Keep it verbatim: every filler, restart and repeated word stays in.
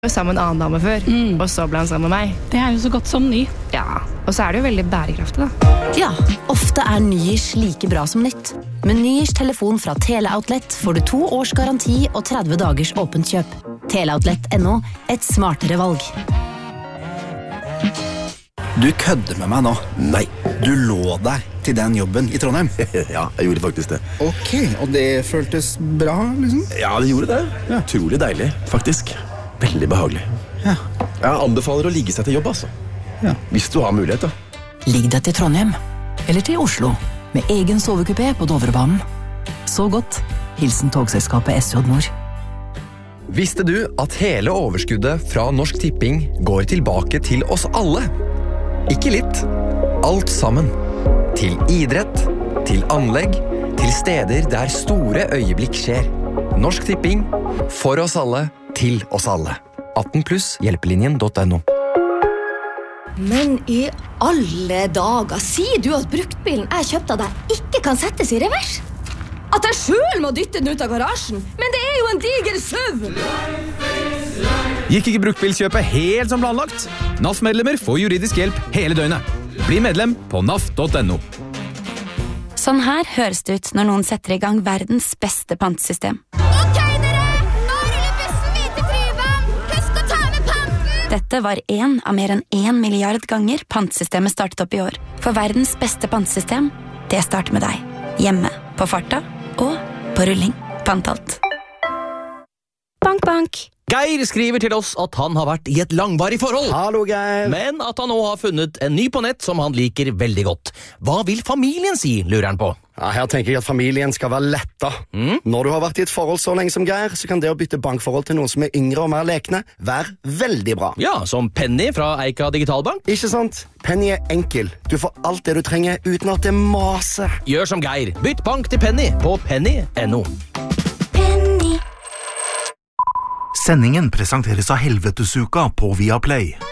sammen med en annen dame før, mm. og så ble han sammen med meg. Det er jo så godt som ny. Ja, og så er det jo veldig bærekraftig da. Ja, ofte er Nyers like bra som nytt. Med Nyers telefon fra Teleoutlet får du to års garanti og tretti dagers åpent kjøp. Teleoutlet punktum no, et smartere valg. Du kødder med meg nå. Nei. Du lå deg til den jobben i Trondheim. Ja, jeg gjorde faktisk det. Ok, og det føltes bra, liksom? Ja, det gjorde det. Ja. Utrolig deilig, faktisk. Veldig behagelig. Ja. Jeg anbefaler å ligge seg til jobb, altså. Ja. Hvis du har mulighet, da. Ligg deg til Trondheim, eller til Oslo, med egen sovekupé på Dovrebanen. Så godt. Hilsen togselskapet S J Nord. Visste du at hele overskuddet fra Norsk Tipping går tilbake til oss alle? Ikke litt. Alt sammen. Til idrett, til anlegg, til steder der store øyeblikk skjer. Norsk Tipping, for oss alle, til oss alle. atten pluss hjelpelinjen punktum no. Men i alle dager, sier du at bruktbilen jeg kjøpte av deg ikke kan settes i revers? At jeg selv må dytte den ut av garasjen? Men det er jo en diger SUV! Gikk ikke bruktbilkjøpet helt som planlagt? N A F-medlemmer får juridisk hjelp hele døgnet. Bli medlem på N A F punktum no. Sånn her høres det ut når noen setter i gang verdens beste pantesystem. Dette var en av mer enn en milliard ganger pantsystemet startet opp i år. For verdens beste pantesystem, det starter med deg. Hjemme, på farta og på rulling. Pantalt. Bank, bank. Geir skriver til oss at han har vært i et langvarig forhold. Hallo, Geir. Men at han nå har funnet en ny på nett som han liker veldig godt. Hva vil familien si, lurer han på? Ja, her tenker jeg at familien skal være letta. Mm? Når du har vært i et forhold så lenge som Geir, så kan det å bytte bankforhold til noen som er yngre og mer lekne være veldig bra. Ja, som Penny fra Eika Digitalbank. Ikke sant? Penny er enkel. Du får alt det du trenger uten at det maser. Gjør som Geir. Bytt bank til Penny på penny punktum no. Sendingen presenteres av Helvetesuka på Viaplay.